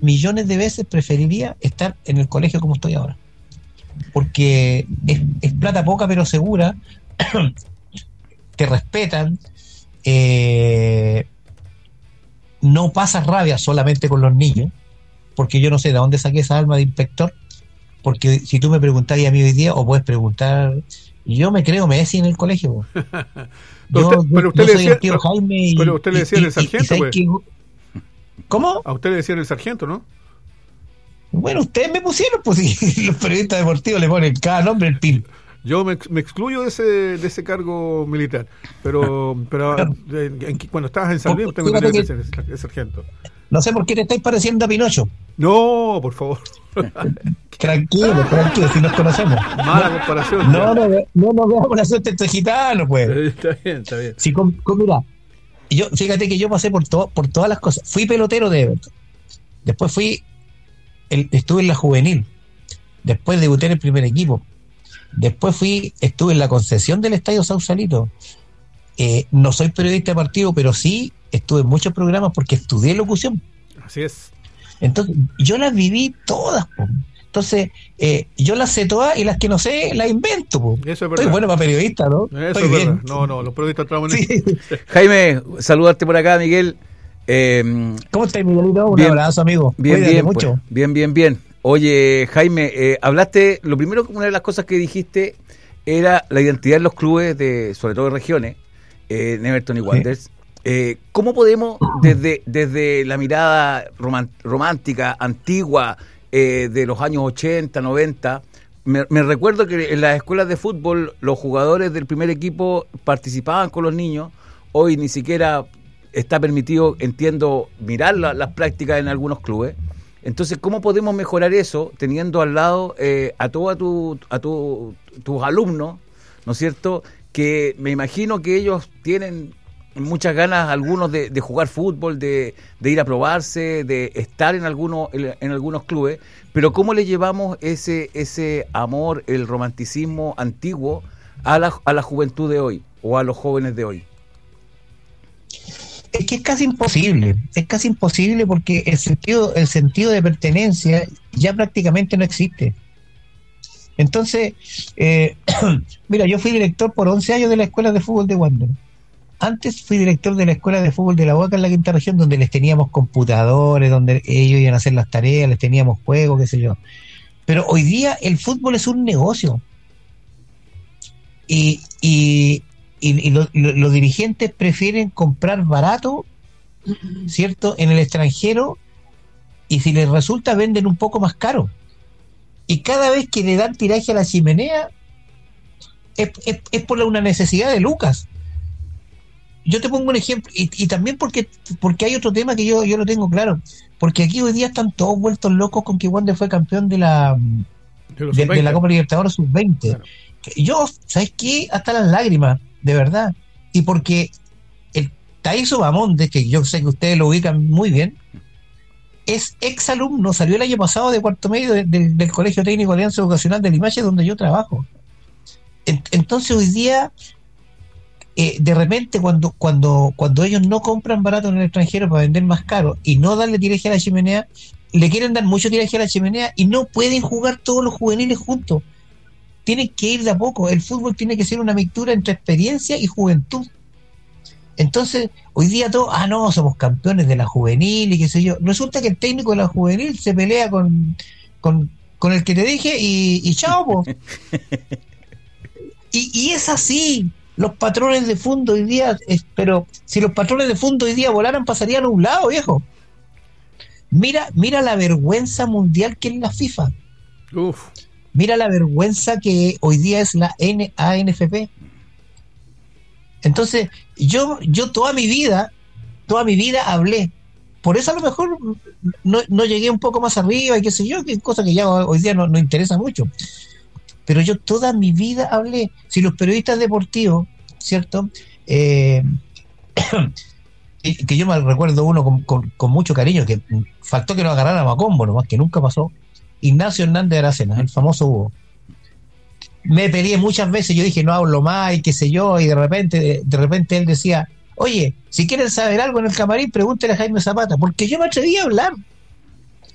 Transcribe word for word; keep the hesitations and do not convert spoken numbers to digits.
millones de veces preferiría estar en el colegio como estoy ahora. Porque es, es plata poca pero segura, te respetan, eh, no pasas rabia solamente con los niños, porque yo no sé de dónde saqué esa alma de inspector, porque si tú me preguntás a mí hoy día, o puedes preguntar, yo me creo Messi en el colegio. Yo, usted, pero usted yo le soy decía, el tío pero, Jaime y, pero usted le decía y, el sargento, y, y, pues. que, ¿cómo? A usted le decían el sargento, ¿no? Bueno, ustedes me pusieron, pues sí, los periodistas deportivos le ponen cada nombre el pin. Yo me, me excluyo de ese de ese cargo militar, pero pero en, en, cuando estabas en San Luis tengo que tener que ser el sargento. No sé por qué te estáis pareciendo a Pinocho. No, por favor. Tranquilo, tranquilo, si nos conocemos. Mala comparación. No, no, no, no nos veamos la suerte entre gitanos, pues. Está bien, está bien. Si con, con, mira, yo, fíjate que yo pasé por todo, por todas las cosas. Fui pelotero de Everton. Después fui, el, estuve en la juvenil. Después debuté en el primer equipo. Después fui, estuve en la concesión del Estadio Sausalito. Eh, no soy periodista de partido, pero sí estuve en muchos programas porque estudié locución. Así es. Entonces, yo las viví todas, po. Entonces, eh, yo las sé todas y las que no sé, las invento, po. Eso es verdad. Estoy bueno para periodista, ¿no? Eso Estoy es bien. verdad. No, no, los periodistas trabajamos en Sí. eso. Jaime, saludarte por acá, Miguel. Eh, ¿Cómo estás, Miguelito? Un bien, abrazo, amigo. Bien, Cuídate bien, mucho. Pues, bien, bien, bien. Oye, Jaime, eh, hablaste, lo primero, una de las cosas que dijiste era la identidad de los clubes, de sobre todo de regiones, eh, Everton y Wanderers. Sí. Eh, ¿Cómo podemos, desde, desde la mirada romant- romántica, antigua, eh, de los años ochenta, noventa, me, me recuerdo que en las escuelas de fútbol los jugadores del primer equipo participaban con los niños, hoy ni siquiera está permitido, entiendo, mirar la, las prácticas en algunos clubes. Entonces, ¿cómo podemos mejorar eso teniendo al lado eh, a todos tu, a tu, tus alumnos, ¿no es cierto?, que me imagino que ellos tienen muchas ganas, algunos de, de jugar fútbol, de, de ir a probarse, de estar en algunos en, en algunos clubes, pero ¿cómo le llevamos ese ese amor, el romanticismo antiguo a la, a la juventud de hoy o a los jóvenes de hoy? Es que es casi imposible, es casi imposible porque el sentido, el sentido de pertenencia ya prácticamente no existe. Entonces, eh, mira, yo fui director por once años de la Escuela de Fútbol de Wander. Antes fui director de la Escuela de Fútbol de la U A C A en la Quinta Región, donde les teníamos computadores, donde ellos iban a hacer las tareas, les teníamos juegos, qué sé yo. Pero hoy día el fútbol es un negocio. Y, y, y, y lo, lo, los dirigentes prefieren comprar barato, ¿cierto?, en el extranjero, y si les resulta venden un poco más caro. Y cada vez que le dan tiraje a la chimenea es, es, es por una necesidad de lucas. Yo te pongo un ejemplo, y, y también porque porque hay otro tema que yo, yo lo tengo claro, porque aquí hoy día están todos vueltos locos con que Wander fue campeón de la de, de, de la Copa Libertadores sub veinte. Claro. Yo, ¿sabes qué? Hasta las lágrimas, de verdad. Y porque el Taiso Bamonde, que yo sé que ustedes lo ubican muy bien, es ex alumno, salió el año pasado de cuarto medio de, de, del Colegio Técnico de Alianza Educacional de Limache, donde yo trabajo. Entonces hoy día eh, de repente cuando cuando cuando ellos no compran barato en el extranjero para vender más caro y no darle tiraje a la chimenea, le quieren dar mucho tiraje a la chimenea y no pueden jugar todos los juveniles juntos. Tienen que ir de a poco. El fútbol tiene que ser una mixtura entre experiencia y juventud. Entonces, hoy día todos, ah, no, somos campeones de la juvenil y qué sé yo. Resulta que el técnico de la juvenil se pelea con, con, con el que te dije y, y chao, po. Y, y es así. Los patrones de fondo hoy día, es, pero si los patrones de fondo hoy día volaran, pasarían a un lado, viejo. Mira, mira la vergüenza mundial que es la FIFA. Uf. Mira la vergüenza que hoy día es la N A N F P. Entonces, yo, yo toda mi vida, toda mi vida hablé. Por eso a lo mejor no, no llegué un poco más arriba y qué sé yo, que cosa que ya hoy día no, no interesa mucho. Pero yo toda mi vida hablé. Si los periodistas deportivos, ¿cierto? Eh, que yo me recuerdo uno con, con, con mucho cariño, que faltó que nos agarrara a combo, nomás que nunca pasó. Ignacio Hernández de Aracena, el famoso Hugo. Me peleé muchas veces, yo dije no hablo más y qué sé yo, y de repente de, de repente él decía, oye, si quieren saber algo en el camarín, pregúntele a Jaime Zapata, porque yo me atreví a hablar.